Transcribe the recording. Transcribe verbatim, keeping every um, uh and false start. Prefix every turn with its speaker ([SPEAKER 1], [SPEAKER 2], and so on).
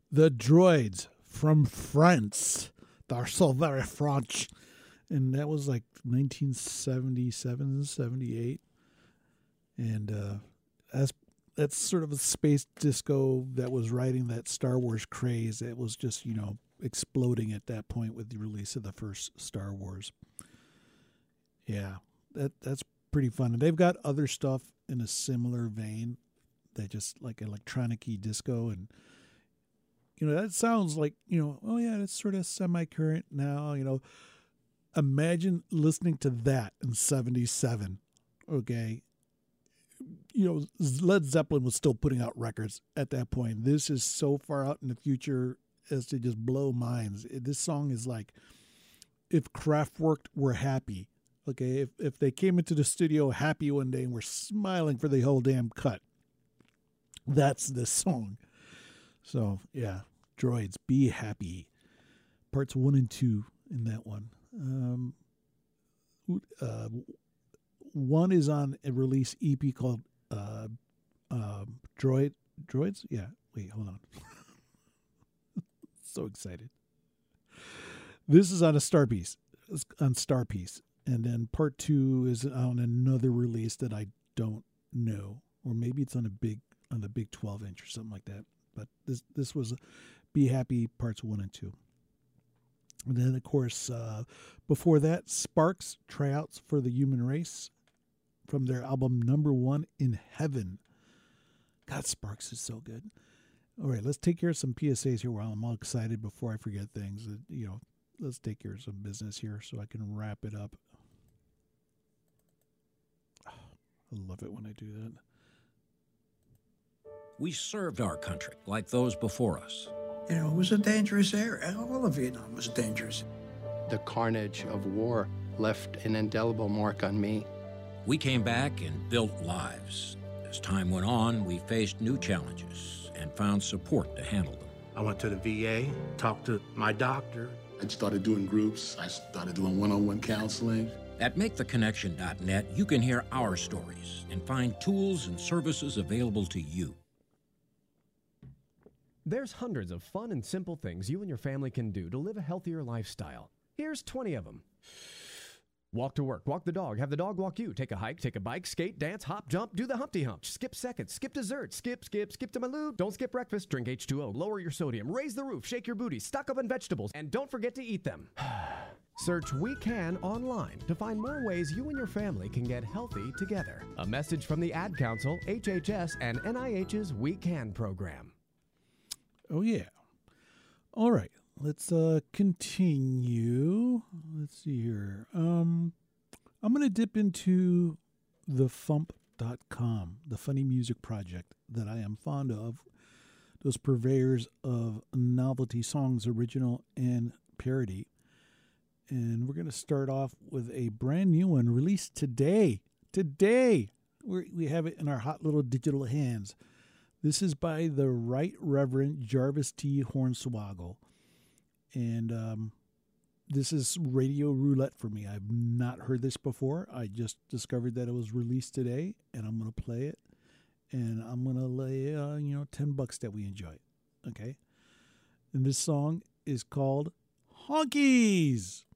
[SPEAKER 1] The Droids from France. They're so very French. And that was like nineteen seventy-seven, seventy-eight. And uh, that's, that's sort of a space disco that was riding that Star Wars craze. It was just, you know, exploding at that point with the release of the first Star Wars. Yeah, that that's pretty fun. And they've got other stuff in a similar vein that just like electronic-y disco. And, you know, that sounds like, you know, oh yeah, it's sort of semi-current now, you know. Imagine listening to that in seventy-seven, okay? You know, Led Zeppelin was still putting out records at that point. This is so far out in the future as to just blow minds. This song is like if Kraftwerk were happy, okay? If if they came into the studio happy one day and were smiling for the whole damn cut, that's this song. So, yeah, Droids, Be Happy. Parts one and two in that one. Um, uh, one is on a release E P called uh, uh, Droid Droids. Yeah, wait, hold on. So excited. This is on a Star Piece, on Star Piece, and then part two is on another release that I don't know, or maybe it's on a big on the big twelve inch or something like that. But this this was Be Happy parts one and two. And then, of course, uh, before that, Sparks, Tryouts for the Human Race, from their album Number One in Heaven. God, Sparks is so good. All right, let's take care of some P S As here while I'm all excited before I forget things. You know, let's take care of some business here so I can wrap it up. Oh, I love it when I do that.
[SPEAKER 2] We served our country like those before us.
[SPEAKER 3] You know, it was a dangerous area. All of Vietnam was dangerous.
[SPEAKER 4] The carnage of war left an indelible mark on me.
[SPEAKER 2] We came back and built lives. As time went on, we faced new challenges and found support to handle them.
[SPEAKER 5] I went to the V A, talked to my doctor.
[SPEAKER 6] I started doing groups. I started doing one-on-one counseling.
[SPEAKER 2] At make the connection dot net, you can hear our stories and find tools and services available to you.
[SPEAKER 7] There's hundreds of fun and simple things you and your family can do to live a healthier lifestyle. Here's twenty of them. Walk to work, walk the dog, have the dog walk you, take a hike, take a bike, skate, dance, hop, jump, do the Humpty Hump, skip seconds, skip dessert, skip, skip, skip to my loo, don't skip breakfast, drink H two O, lower your sodium, raise the roof, shake your booty, stock up on vegetables, and don't forget to eat them. Search We Can online to find more ways you and your family can get healthy together. A message from the Ad Council, H H S, and N I H's We Can program.
[SPEAKER 1] Oh, yeah. All right. Let's uh, continue. Let's see here. Um, I'm going to dip into the fump dot com, the funny music project that I am fond of. Those purveyors of novelty songs, original and parody. And we're going to start off with a brand new one released today. Today. We're, we have it in our hot little digital hands. This is by the Right Reverend Jarvis T. Hornswoggle. And um, this is radio roulette for me. I've not heard this before. I just discovered that it was released today, and I'm going to play it. And I'm going to lay, uh, you know, ten bucks that we enjoy it. Okay? And this song is called Honkies.